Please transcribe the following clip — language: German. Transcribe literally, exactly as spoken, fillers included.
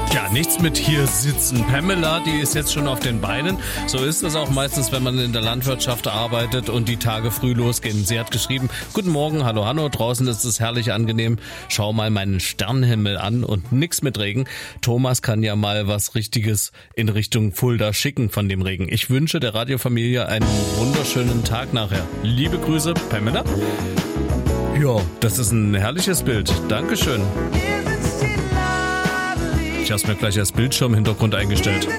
Ja, nichts mit hier sitzen. Pamela, die ist jetzt schon auf den Beinen. So ist es auch meistens, wenn man in der Landwirtschaft arbeitet und die Tage früh losgehen. Sie hat geschrieben, guten Morgen, hallo, hallo, draußen ist es herrlich angenehm. Schau mal meinen Sternenhimmel an und nix mit Regen. Thomas kann ja mal was Richtiges in Richtung Fulda schicken von dem Regen. Ich wünsche der Radiofamilie einen wunderschönen Tag nachher. Liebe Grüße, Pamela. Ja, das ist ein herrliches Bild. Dankeschön. Ich habe mir gleich als Bildschirmhintergrund eingestellt.